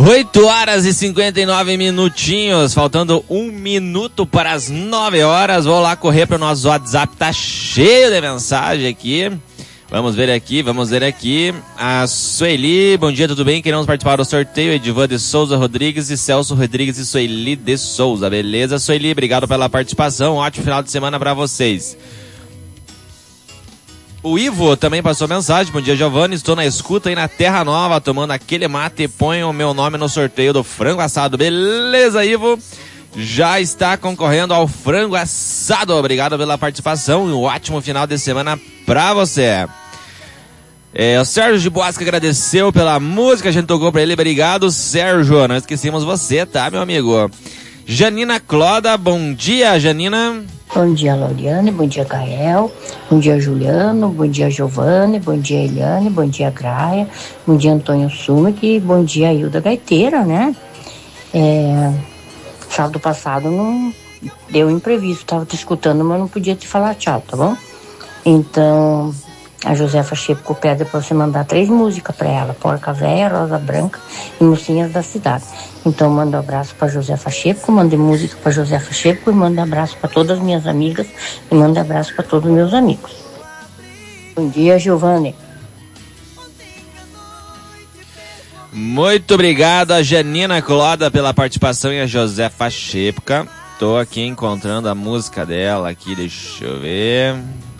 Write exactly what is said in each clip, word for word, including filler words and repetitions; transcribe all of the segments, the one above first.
oito horas e cinquenta e nove minutinhos, faltando um minuto para as nove horas. Vou lá correr para o nosso WhatsApp, tá cheio de mensagem aqui. Vamos ver aqui, vamos ver aqui. A Sueli, bom dia, tudo bem? Queremos participar do sorteio. Edivan de Souza Rodrigues e Celso Rodrigues e Sueli de Souza. Beleza, Sueli? Obrigado pela participação. Ótimo final de semana para vocês. O Ivo também passou mensagem. Bom dia, Giovanni. Estou na escuta aí na Terra Nova, tomando aquele mate e ponho o meu nome no sorteio do frango assado. Beleza, Ivo? Já está concorrendo ao frango assado. Obrigado pela participação e um ótimo final de semana para você. É, o Sérgio de Bosque agradeceu pela música, a gente tocou pra ele, obrigado, Sérgio, não esquecemos você, tá, meu amigo? Janina Cloda, bom dia, Janina. Bom dia, Lauriane, bom dia, Gael, bom dia, Juliano, bom dia, Giovanni, bom dia, Eliane, bom dia, Graia, bom dia, Antônio Sumic, bom dia, Hilda Gaiteira, né? É, sábado passado não deu imprevisto, tava te escutando, mas não podia te falar tchau, tá bom? Então... a Josefa Chepo pede para você mandar três músicas para ela: Porca Véia, Rosa Branca e Mocinhas da Cidade. Então manda um abraço para Josefa Chepo, manda música para Josefa Chepo e manda um abraço para todas as minhas amigas e manda um abraço para todos os meus amigos. Bom dia, Giovanni. Muito obrigado a Janina Cloda pela participação e a Josefa Chepka. Tô aqui encontrando a música dela aqui, deixa eu ver...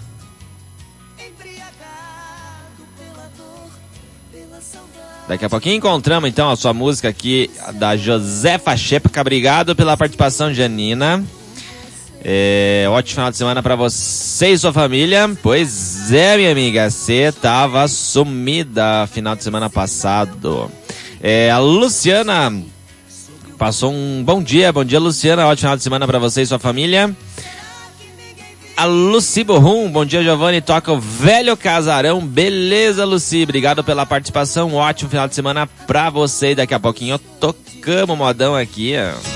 Daqui a pouquinho encontramos então a sua música aqui da Josefa Chepka. Obrigado pela participação, Janina. É, ótimo final de semana pra você e sua família. Pois é, minha amiga, você tava sumida final de semana passado. É, a Luciana passou um bom dia. Bom dia, Luciana. Ótimo final de semana pra você e sua família. A Luci Borrum, bom dia, Giovanni, toca o Velho Casarão. Beleza, Luci, obrigado pela participação, um ótimo final de semana pra você. E daqui a pouquinho tocamos o modão aqui, ó.